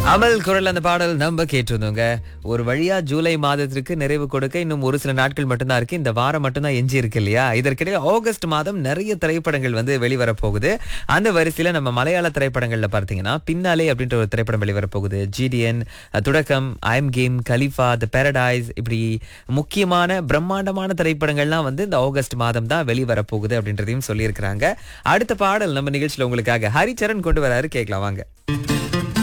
அமல் குரல் அந்த பாடல் நம்ம கேட்டிருந்தோங்க. ஒரு வழியா ஜூலை மாதத்திற்கு நிறைவு கொடுக்க இன்னும் ஒரு சில நாட்கள் மட்டும்தான் இருக்கு. இந்த வாரம் மட்டும்தான் எஞ்சி இருக்கு இல்லையா? இதற்கிடையில் ஆகஸ்ட் மாதம் நிறைய திரைப்படங்கள் வெளிவர போகுது. அந்த வரிசையில நம்ம மலையாள திரைப்படங்கள்ல பார்த்தீங்கன்னா பின்னாலே அப்படின்ற ஒரு திரைப்படம் வெளிவர போகுது. GTN, துடக்கம், I'm game, Khalifa, the Paradise, இப்படி முக்கியமான பிரம்மாண்டமான திரைப்படங்கள்லாம் இந்த ஆகஸ்ட் மாதம் தான் வெளிவர போகுது அப்படின்றதையும் சொல்லியிருக்கிறாங்க. அடுத்த பாடல் நம்ம நிகழ்ச்சியில உங்களுக்காக ஹரிச்சரன் கொண்டு வராரு, கேட்கலாம் வாங்க.